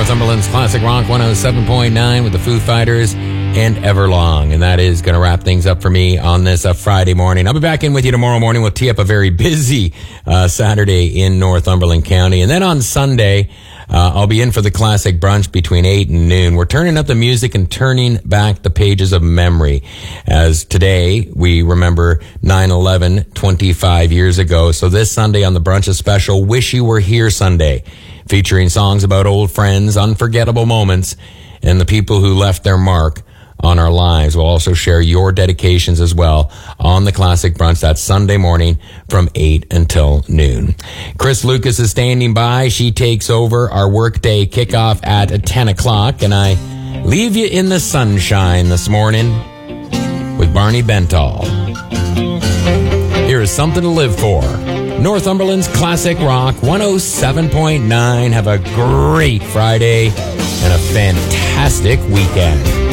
Northumberland's Classic Rock 107.9 with the Foo Fighters and Everlong. And that is going to wrap things up for me on this Friday morning. I'll be back in with you tomorrow morning. We'll tee up a very busy Saturday in Northumberland County. And then on Sunday, I'll be in for the Classic Brunch between 8 and noon. We're turning up the music and turning back the pages of memory. As today, we remember 9/11 25 years ago. So this Sunday on the Brunch, a special Wish You Were Here Sunday, featuring songs about old friends, unforgettable moments, and the people who left their mark on our lives. We'll also share your dedications as well on the Classic Brunch that Sunday morning from 8 until noon. Chris Lucas is standing by. She takes over our workday kickoff at 10 o'clock, and I leave you in the sunshine this morning with Barney Bentall. Here is Something to Live For. Northumberland's Classic Rock 107.9. Have a great Friday and a fantastic weekend.